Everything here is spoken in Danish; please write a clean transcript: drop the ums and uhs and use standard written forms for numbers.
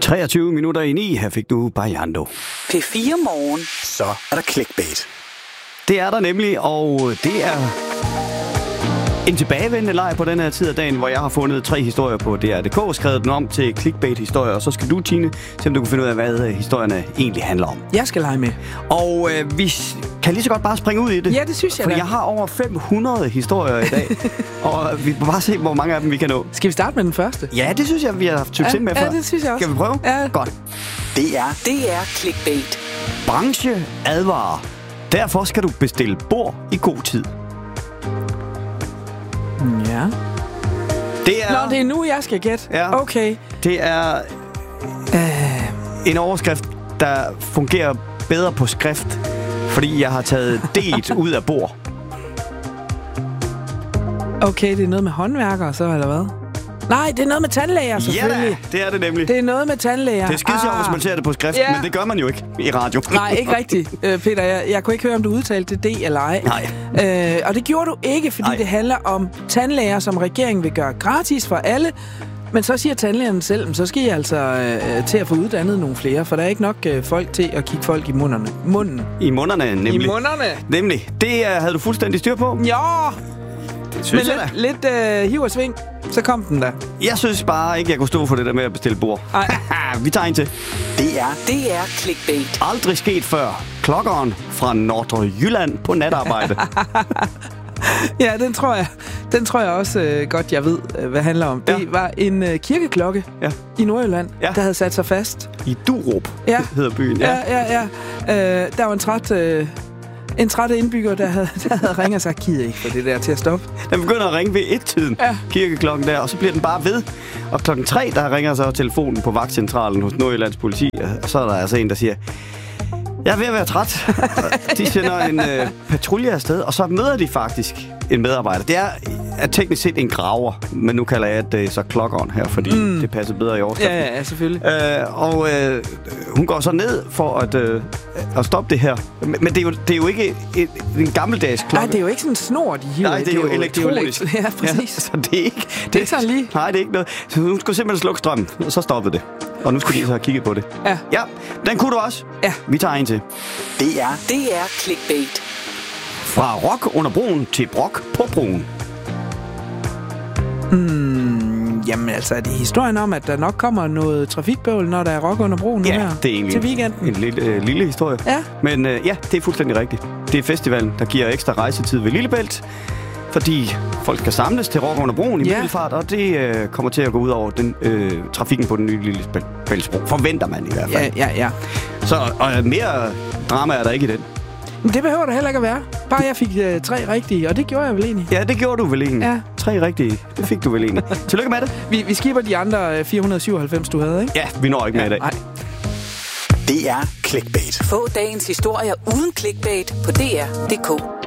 8:23. Her fik du Bajando. P4 Morgen. Så er der clickbait. Det er der nemlig, og det er en tilbagevendende leg på den her tid af dagen, hvor jeg har fundet 3 historier på DR.dk, skrevet den om til clickbait-historier, og så skal du, Tine, se om du kan finde ud af, hvad historierne egentlig handler om. Jeg skal lege med. Og vi kan lige så godt bare springe ud i det. Ja, det synes jeg. Fordi jeg har over 500 historier i dag, og vi må bare se, hvor mange af dem vi kan nå. Skal vi starte med den første? Ja, det synes jeg, vi har haft succes med før. Ja, det synes jeg også. Skal vi prøve? Ja. Godt. Det er clickbait. Branche advarer. Derfor skal du bestille bord i god tid. Ja. Det er... Nå, det er nu, jeg skal gætte. Ja. Okay. Det er en overskrift, der fungerer bedre på skrift, fordi jeg har taget delt ud af bord. Okay, det er noget med håndværkere så, eller hvad? Nej, det er noget med tandlæger, selvfølgelig. Ja, det er det nemlig. Det er noget med tandlæger. Det er skide sjovt, hvis man ser det på skrift, men det gør man jo ikke i radio. Nej, ikke rigtigt. Peter, jeg kunne ikke høre, om du udtalte det D eller ej. Nej. Og det gjorde du ikke, fordi det handler om tandlæger, som regeringen vil gøre gratis for alle. Men så siger tandlægerne selv, så skal I altså til at få uddannet nogle flere, for der er ikke nok folk til at kigge folk i munden. I munderne, nemlig. I munderne. Nemlig. Det havde du fuldstændig styr på. Ja. Det synes jeg da. Lidt hiv og sving, så kom den der. Jeg synes bare ikke, jeg kunne stå for det der med at bestille bord. Vi tager en til. Det er clickbait. Aldrig sket før. Klokkeren fra Nordre Jylland på natarbejde. Ja, den tror jeg også godt, jeg ved, hvad det handler om. Ja. Det var en kirkeklokke i Nordjylland, der havde sat sig fast. I Durup hedder byen. Ja. Der var en træt indbygger, der havde ringet og sagt, gider ikke for det der til at stoppe. Den begynder at ringe ved 1-tiden, kirkeklokken der, og så bliver den bare ved. Og 3:00, der ringer så telefonen på vagtcentralen hos Nordjyllands politi, og så er der altså en, der siger, jeg er ved at være træt. De sender en patrulje afsted, og så møder de faktisk en medarbejder. Det er teknisk set en graver, men nu kalder jeg det så klokkeren her, fordi det passer bedre i overskriften. Ja, selvfølgelig. Hun går så ned for at stoppe det her. Men det er jo ikke en gammeldags klokke. Nej, det er jo ikke sådan en snor, de hiver. Nej, det er jo elektronisk. Ja, præcis. Ja, så det er ikke... Det er ikke sådan lige. Nej, det er ikke noget. Så hun skulle simpelthen slukke strømmen, og så stoppede det. Og nu skal de så have kigget på det. Ja, den kunne du også. Ja. Vi tager en til. Det er clickbait. Fra rock under broen til brok på broen. Jamen altså, er det historien om, at der nok kommer noget trafikbøvl, når der er rock under broen nu her? Det er egentlig til weekenden. En lille historie. Ja. Men det er fuldstændig rigtigt. Det er festivalen, der giver ekstra rejsetid ved Lillebælt, fordi folk skal samles til rock under broen i middelfart, og det kommer til at gå ud over den trafikken på den nye Lillebæltsbro. Forventer man i hvert fald. Ja. Så mere drama er der ikke i den. Men det behøver der heller ikke at være. Bare jeg fik 3 rigtige, og det gjorde jeg vel egentlig. Ja, det gjorde du vel egentlig. Ja. 3 rigtige, det fik du vel egentlig. Tillykke med det. Vi skipper de andre 497, du havde, ikke? Ja, vi når ikke med i dag. Nej. Det er clickbait. Få dagens historier uden clickbait på DR.dk.